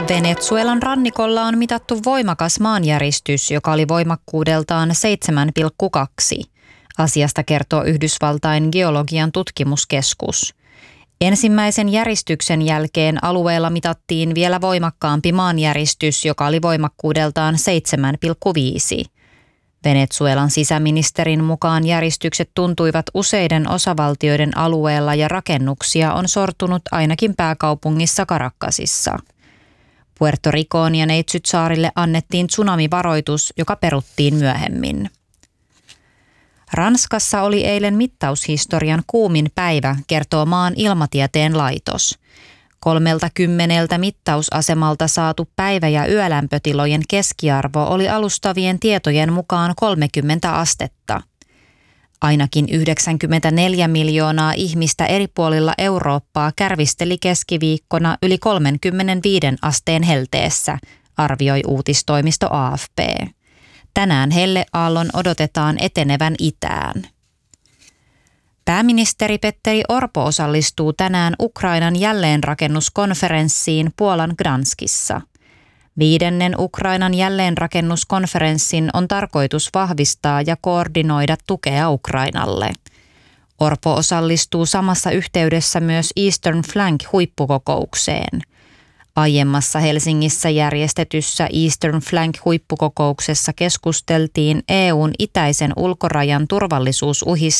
Venezuelan rannikolla on mitattu voimakas maanjäristys, joka oli voimakkuudeltaan 7,2. Asiasta kertoo Yhdysvaltain geologian tutkimuskeskus. Ensimmäisen järistyksen jälkeen alueella mitattiin vielä voimakkaampi maanjäristys, joka oli voimakkuudeltaan 7,5. Venezuelan sisäministerin mukaan järistykset tuntuivat useiden osavaltioiden alueella ja rakennuksia on sortunut ainakin pääkaupungissa Caracasissa. Puerto Ricoon ja Neitsytsaarille annettiin tsunamivaroitus, joka peruttiin myöhemmin. Ranskassa oli eilen mittaushistorian kuumin päivä, kertoo maan ilmatieteen laitos. 30 mittausasemalta saatu päivä- ja yölämpötilojen keskiarvo oli alustavien tietojen mukaan 30 astetta. Ainakin 94 miljoonaa ihmistä eri puolilla Eurooppaa kärvisteli keskiviikkona yli 35 asteen helteessä, arvioi uutistoimisto AFP. Tänään helleaallon odotetaan etenevän itään. Pääministeri Petteri Orpo osallistuu tänään Ukrainan jälleenrakennuskonferenssiin Puolan Gdanskissa. 5. Ukrainan jälleenrakennuskonferenssin on tarkoitus vahvistaa ja koordinoida tukea Ukrainalle. Orpo osallistuu samassa yhteydessä myös Eastern Flank-huippukokoukseen. Aiemmassa Helsingissä järjestetyssä Eastern Flank-huippukokouksessa keskusteltiin EU:n itäisen ulkorajan turvallisuusuhista